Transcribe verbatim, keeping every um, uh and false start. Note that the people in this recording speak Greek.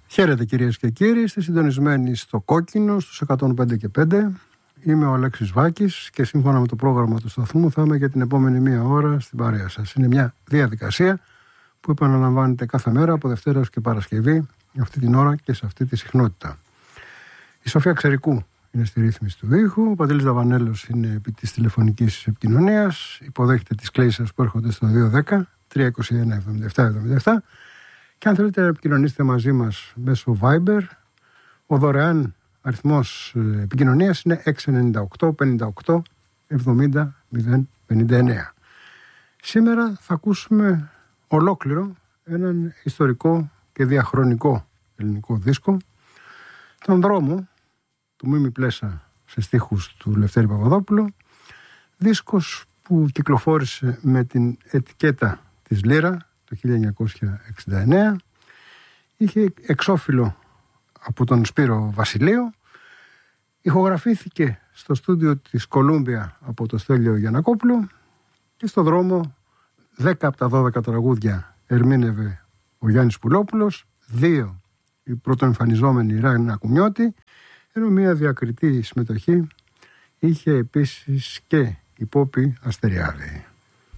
Χαίρετε κυρίες και κύριοι, είστε συντονισμένοι στο Κόκκινο στους εκατόν πέντε και πέντε. Είμαι ο Αλέξης Βάκης και σύμφωνα με το πρόγραμμα του σταθμού θα είμαι για την επόμενη μία ώρα στην παρέα σας. Είναι μια διαδικασία που επαναλαμβάνεται κάθε μέρα από Δευτέρα έως και Παρασκευή, αυτή την ώρα και σε αυτή τη συχνότητα. Η Σοφία Ξερικού είναι στη ρύθμιση του ήχου, ο Παντελής Δαβανέλος είναι επί της τηλεφωνικής επικοινωνίας, υποδέχεται τις κλήσεις σας που έρχονται στο δύο ένα μηδέν τρία είκοσι ένα εβδομήντα επτά εβδομήντα επτά και αν θέλετε να επικοινωνήσετε μαζί μας μέσω Viber, ο δωρεάν αριθμός επικοινωνίας είναι έξι εννιά οκτώ πενήντα οκτώ εβδομήντα μηδέν πενήντα εννέα. Σήμερα θα ακούσουμε ολόκληρο έναν ιστορικό και διαχρονικό ελληνικό δίσκο, τον Δρόμο του Μίμη Πλέσα σε στίχους του Λευτέρη Παπαδόπουλου, δίσκος που κυκλοφόρησε με την ετικέτα της Λύρα το χίλια εννιακόσια εξήντα εννέα, είχε εξώφυλλο από τον Σπύρο Βασιλείο, ηχογραφήθηκε στο στούντιο της Κολούμπια από το Στέλιο Γιαννακόπουλο και στο δρόμο δέκα από τα δώδεκα τραγούδια ερμήνευε ο Γιάννης Πουλόπουλος, δύο η πρωτοεμφανιζόμενη Ράγνα Κουμιώτη, ενώ μια διακριτή συμμετοχή είχε επίσης και η Πόπη Αστεριάδη.